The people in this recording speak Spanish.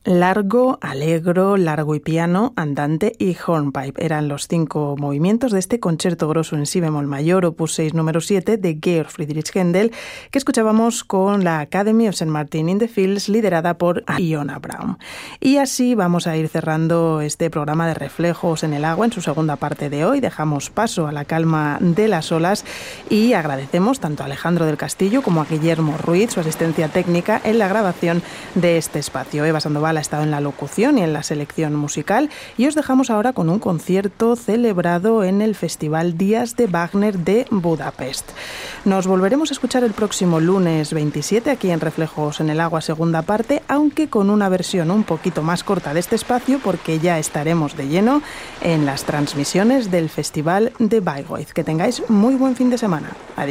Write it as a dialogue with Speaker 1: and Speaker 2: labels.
Speaker 1: Largo, allegro, largo y piano, andante y hornpipe. Eran los 5 movimientos de este concierto grosso en si bemol mayor, opus 6, número 7, de Georg Friedrich Händel, que escuchábamos con la Academy of St. Martin in the Fields, liderada por Iona Braun. Y así vamos a ir cerrando este programa de Reflejos en el Agua en su segunda parte de hoy. Dejamos paso a la calma de las olas y agradecemos tanto a Alejandro del Castillo como a Guillermo Ruiz su asistencia técnica en la grabación de este espacio. Eva Sandoval ha estado en la locución y en la selección musical y os dejamos ahora con un concierto celebrado en el Festival Días de Wagner de Budapest. Nos volveremos a escuchar el próximo lunes 27 aquí en Reflejos en el Agua, segunda parte, aunque con una versión un poquito más corta de este espacio porque ya estaremos de lleno en las transmisiones del Festival de Bayreuth. Que tengáis muy buen fin de semana. Adiós.